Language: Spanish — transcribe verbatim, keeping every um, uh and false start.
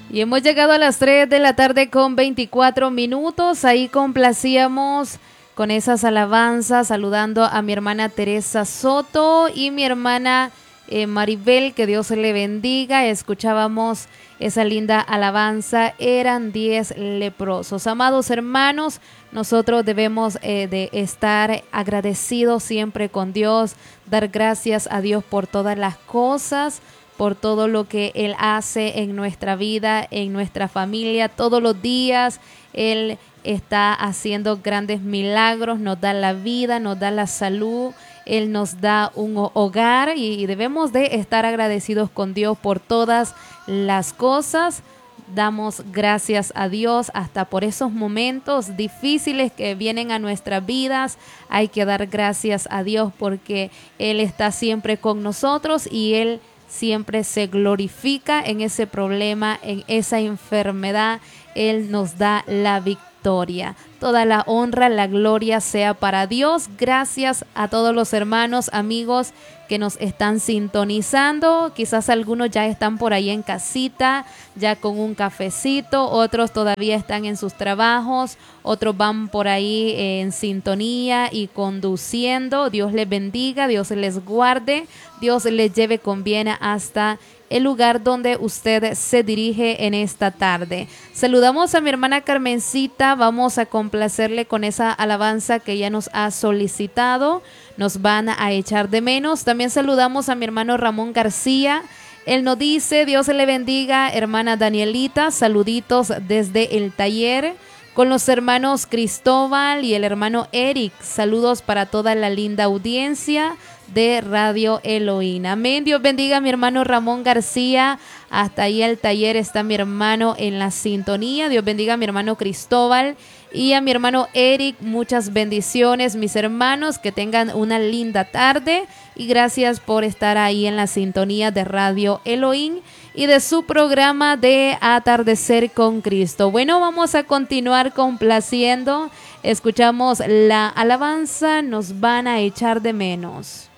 Y hemos llegado a las tres de la tarde con veinticuatro minutos. Ahí complacíamos con esas alabanzas, saludando a mi hermana Teresa Soto y mi hermana eh, Maribel, que Dios le bendiga. Escuchábamos esa linda alabanza, eran diez leprosos. Amados hermanos, nosotros debemos eh, de estar agradecidos siempre con Dios, dar gracias a Dios por todas las cosas, por todo lo que Él hace en nuestra vida, en nuestra familia. Todos los días Él está haciendo grandes milagros, nos da la vida, nos da la salud, Él nos da un hogar y debemos de estar agradecidos con Dios por todas las cosas. Damos gracias a Dios hasta por esos momentos difíciles que vienen a nuestras vidas. Hay que dar gracias a Dios porque Él está siempre con nosotros y Él siempre se glorifica en ese problema, en esa enfermedad. Él nos da la victoria. Toda la honra, la gloria sea para Dios. Gracias a todos los hermanos, amigos que nos están sintonizando. Quizás algunos ya están por ahí en casita, ya con un cafecito. Otros todavía están en sus trabajos. Otros van por ahí en sintonía y conduciendo. Dios les bendiga, Dios les guarde, Dios les lleve con bien hasta el lugar donde usted se dirige en esta tarde. Saludamos a mi hermana Carmencita. Vamos a complacerle con esa alabanza que ella nos ha solicitado. Nos van a echar de menos. También saludamos a mi hermano Ramón García. Él nos dice: Dios le bendiga, hermana Danielita. Saluditos desde el taller con los hermanos Cristóbal y el hermano Eric. Saludos para toda la linda audiencia de Radio Elohim. Amén. Dios bendiga a mi hermano Ramón García. Hasta ahí el taller está mi hermano en la sintonía. Dios bendiga a mi hermano Cristóbal y a mi hermano Eric. Muchas bendiciones, mis hermanos. Que tengan una linda tarde y gracias por estar ahí en la sintonía de Radio Elohim y de su programa de Atardecer con Cristo. Bueno, vamos a continuar complaciendo. Escuchamos la alabanza, nos van a echar de menos.